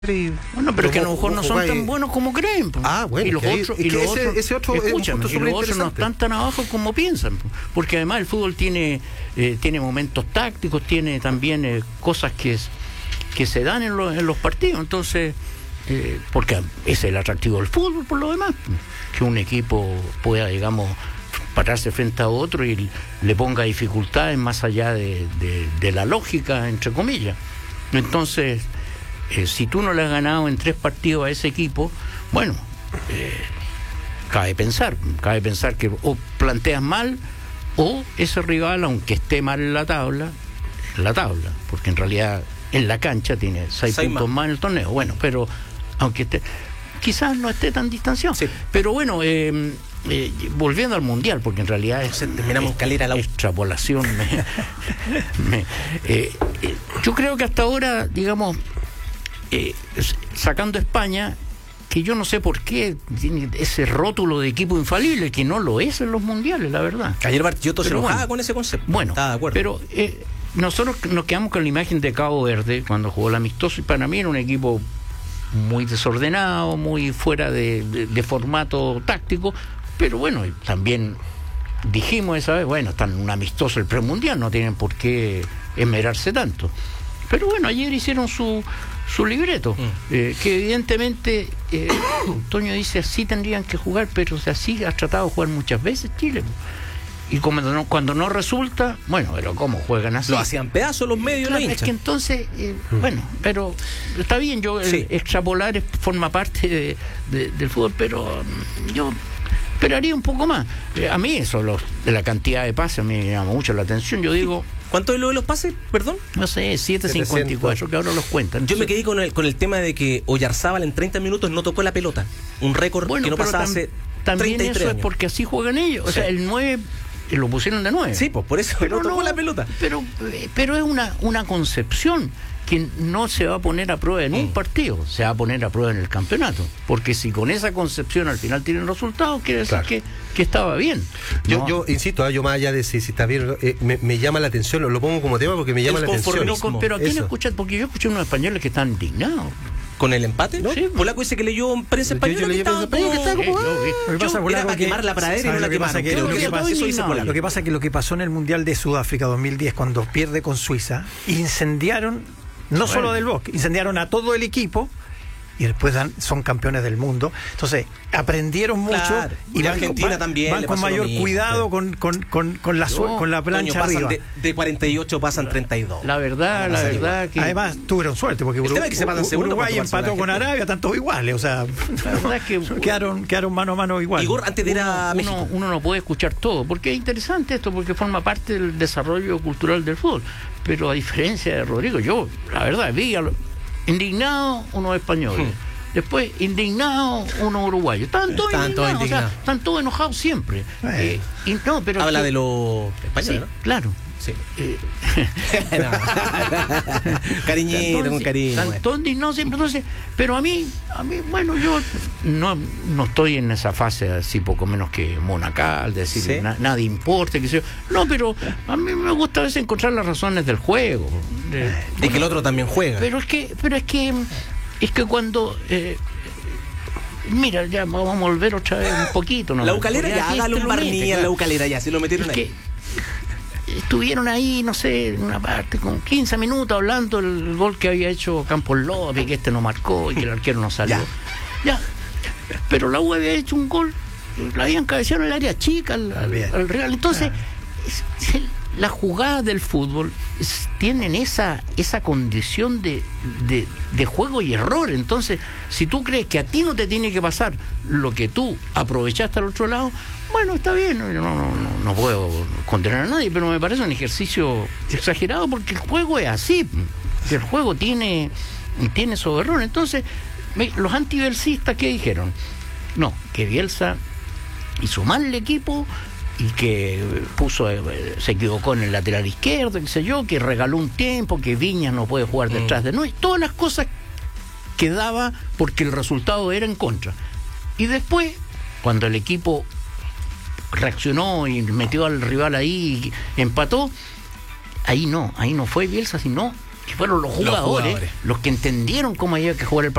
Bueno, pero es que a lo mejor no son tan buenos como creen. Bueno, y los otros, ese otro escúchame, y los otros no están tan abajo como piensan, porque además el fútbol tiene momentos tácticos, tiene también cosas que se dan en los partidos, entonces porque ese es el atractivo del fútbol por lo demás, que un equipo pueda, digamos, pararse frente a otro y le ponga dificultades más allá de la lógica, entre comillas. Entonces, si tú no le has ganado en 3 partidos a ese equipo, bueno, cabe pensar que o planteas mal, o ese rival, aunque esté mal en la tabla, porque en realidad en la cancha tiene 6 puntos más en el torneo, bueno, pero aunque esté, quizás no esté tan distanciado, sí. Pero bueno, volviendo al Mundial, porque en realidad terminamos calera la extrapolación. Yo creo que hasta ahora, digamos, sacando España, que yo no sé por qué tiene ese rótulo de equipo infalible, que no lo es en los mundiales, la verdad. Ayer Bartiotto se enojaba con ese concepto. Bueno, estaba de acuerdo. Pero nosotros nos quedamos con la imagen de Cabo Verde cuando jugó el amistoso, y para mí era un equipo muy desordenado, muy fuera de formato táctico, pero bueno, también dijimos esa vez, bueno, están en un amistoso el premundial, no tienen por qué esmerarse tanto. Pero bueno, ayer hicieron su libreto, que evidentemente Toño dice así tendrían que jugar, pero así ha tratado de jugar muchas veces Chile, y cuando no resulta, bueno, pero ¿cómo juegan así? Lo hacían pedazos los medios. Claro, es que entonces, bueno, pero está bien, extrapolar forma parte del fútbol, pero yo esperaría un poco más. A mí eso, de la cantidad de pases, a mí me llama mucho la atención. Yo digo, ¿cuánto es lo de los pases, perdón? No sé, 754, que ahora los cuentan. Yo me quedé con el tema de que Oyarzábal en 30 minutos no tocó la pelota. Un récord que no pasaba hace 33 también eso años. Es porque así juegan ellos. O sea, el 9 lo pusieron de 9. Sí, pues por eso no tocó la pelota. Pero es una concepción que no se va a poner a prueba en un partido, se va a poner a prueba en el campeonato. Porque si con esa concepción al final tienen resultados, quiere decir que estaba bien. Yo insisto, yo más allá de si está bien, me llama la atención, lo pongo como tema porque me llama la atención. Pero ¿a quién escuchas? Porque yo escuché unos españoles que están indignados. ¿Con el empate? ¿No? Sí. Polaco dice que leyó en prensa española que estaba como... Era para quemar la pradera y no la quemaron. Lo que pasa es que lo que pasó en el Mundial de Sudáfrica 2010, cuando pierde con Suiza, incendiaron, no solo del Bosque, incendiaron a todo el equipo, y después son campeones del mundo. Entonces aprendieron mucho, y la Argentina también van con mayor cuidado con la plancha arriba. De 48 pasan 32. La verdad que además tuvieron suerte porque Uruguay empató con Arabia, están todos iguales, o sea, la verdad es que quedaron mano a mano igual. Igor, antes de ir a México, uno no puede escuchar todo, porque es interesante esto, porque forma parte del desarrollo cultural del fútbol. Pero a diferencia de Rodrigo, yo la verdad vi indignado unos españoles, después indignado unos uruguayos, están todos indignados, o sea, están todos enojados siempre. Pero habla de los españoles, sí, ¿no? Claro. Sí. Cariñito, con cariño. Están todos indignados siempre. Entonces, pero a mí, bueno, yo no estoy en esa fase así poco menos que monacal, de decir nada importa, que sé yo. No, pero a mí me gusta a veces encontrar las razones del juego. De que el otro también juega. Pero es que cuando mira, ya vamos a volver otra vez un poquito, ¿no? La Ucalera ya, hágale un barniz en la Ucalera, ya se lo metieron ahí. Estuvieron ahí, no sé, en una parte con 15 minutos hablando del gol que había hecho Campos López, que no marcó y que el arquero no salió. Ya. Pero la U había hecho un gol, la habían cabeceado en el área chica al Real. Entonces, las jugadas del fútbol tienen esa condición de juego y error. Entonces, si tú crees que a ti no te tiene que pasar lo que tú aprovechaste al otro lado, bueno, está bien, no puedo condenar a nadie, pero me parece un ejercicio exagerado, porque el juego es así, que el juego tiene esos errores. Entonces, los antibielsistas, ¿qué dijeron? No, que Bielsa hizo mal el equipo y que se equivocó en el lateral izquierdo, qué sé yo, que regaló un tiempo, que Viñas no puede jugar detrás de nosotros, todas las cosas que daba porque el resultado era en contra. Y después, cuando el equipo reaccionó y metió al rival ahí y empató, ahí no fue Bielsa, sino que fueron los jugadores los que entendieron cómo había que jugar el